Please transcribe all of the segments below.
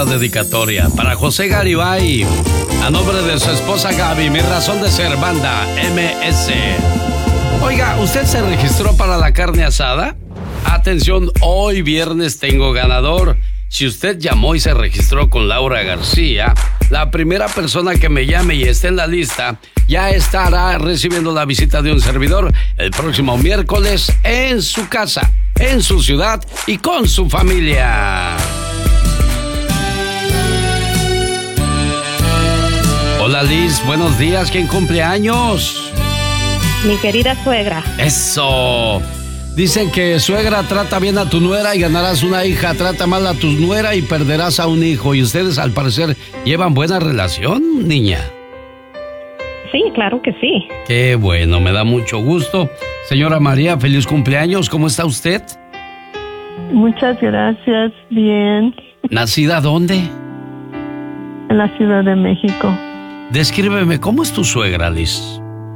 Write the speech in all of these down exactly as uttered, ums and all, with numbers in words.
Dedicatoria para José Garibay, a nombre de su esposa Gaby, mi razón de ser, banda M S. Oiga, ¿usted se registró para la carne asada? Atención, hoy viernes tengo ganador. Si usted llamó y se registró con Laura García, la primera persona que me llame y esté en la lista ya estará recibiendo la visita de un servidor el próximo miércoles en su casa, en su ciudad y con su familia. Hola Liz, buenos días. ¿Quién cumple años? Mi querida suegra. Eso. Dicen que suegra trata bien a tu nuera y ganarás una hija. Trata mal a tu nuera y perderás a un hijo. Y ustedes al parecer llevan buena relación, niña. Sí, claro que sí. Qué bueno, me da mucho gusto. Señora María, feliz cumpleaños. ¿Cómo está usted? Muchas gracias, bien. ¿Nacida dónde? En la Ciudad de México. Descríbeme, ¿cómo es tu suegra, Liz?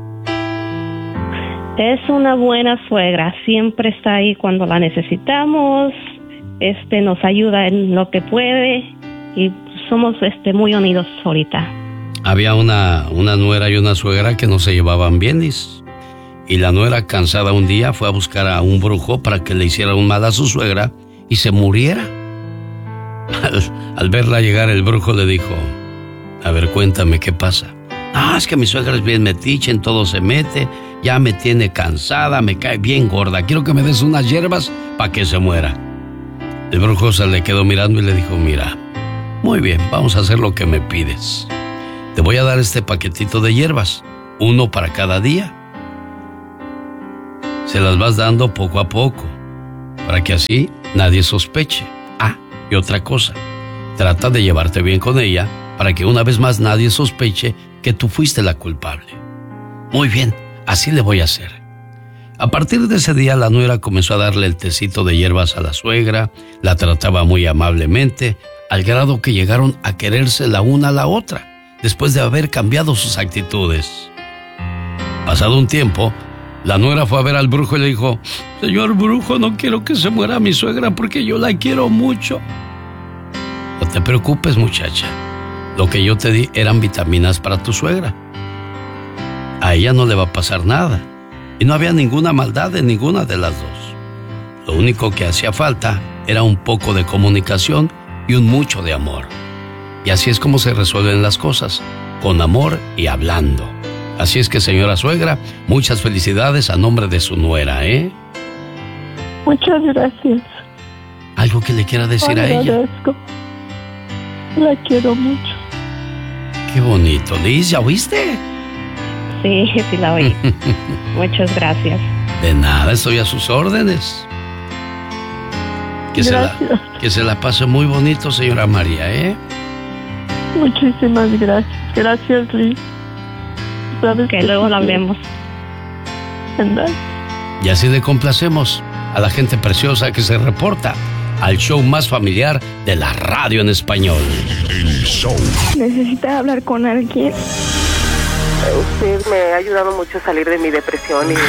Es una buena suegra, siempre está ahí cuando la necesitamos, este nos ayuda en lo que puede y somos este muy unidos ahorita. Había una, una nuera y una suegra que no se llevaban bien, Liz. Y la nuera, cansada un día, fue a buscar a un brujo para que le hiciera un mal a su suegra y se muriera. Al, al verla llegar, el brujo le dijo: a ver, cuéntame, ¿qué pasa? Ah, es que mi suegra es bien metiche, en todo se mete, ya me tiene cansada, me cae bien gorda, quiero que me des unas hierbas para que se muera. El brujo se le quedó mirando y le dijo: mira, muy bien, vamos a hacer lo que me pides. Te voy a dar este paquetito de hierbas, uno para cada día. Se las vas dando poco a poco, para que así nadie sospeche. Ah, y otra cosa, trata de llevarte bien con ella, para que una vez más nadie sospeche que tú fuiste la culpable. Muy bien, así le voy a hacer. A partir de ese día, la nuera comenzó a darle el tecito de hierbas a la suegra, la trataba muy amablemente, al grado que llegaron a quererse la una a la otra, después de haber cambiado sus actitudes. Pasado un tiempo, la nuera fue a ver al brujo y le dijo: señor brujo, no quiero que se muera mi suegra porque yo la quiero mucho. No te preocupes, muchacha. Lo que yo te di eran vitaminas para tu suegra. A ella no le va a pasar nada. Y no había ninguna maldad en ninguna de las dos. Lo único que hacía falta era un poco de comunicación y un mucho de amor. Y así es como se resuelven las cosas, con amor y hablando. Así es que, señora suegra, muchas felicidades a nombre de su nuera, ¿eh? Muchas gracias. ¿Algo que le quiera decir a ella? Agradezco. La quiero mucho. Qué bonito. Liz, ¿ya oíste? Sí, sí la oí. Muchas gracias. De nada, estoy a sus órdenes. Que se, la, que se la pase muy bonito, señora María, ¿eh? Muchísimas gracias. Gracias, Liz. Sabes que, que luego la vemos. Y así le complacemos a la gente preciosa que se reporta al show más familiar de la radio en español. El show. ¿Necesita hablar con alguien? Usted me ha ayudado mucho a salir de mi depresión y